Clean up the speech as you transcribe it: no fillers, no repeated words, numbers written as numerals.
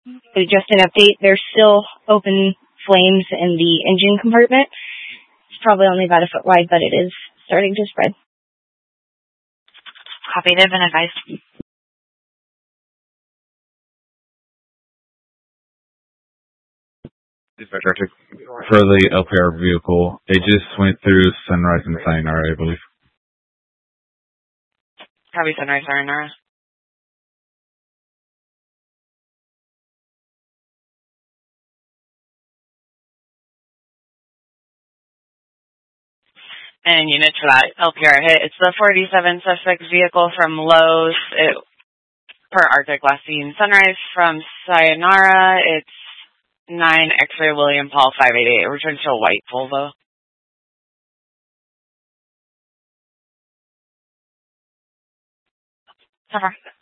So just an update, there's still open flames in the engine compartment. It's probably only about a foot wide, but it is starting to spread. Copy, they've been advised. Dispatcher, for the LPR vehicle, it just went through Sunrise and Sayonara, I believe. Copy, Sunrise, Sayonara. And units for that LPR hit. It's the 47 suspect vehicle from Lowe's. Per Arctic last seen Sunrise from Sayonara. It's 9 X-ray William Paul 588. Return to a white Volvo. So far.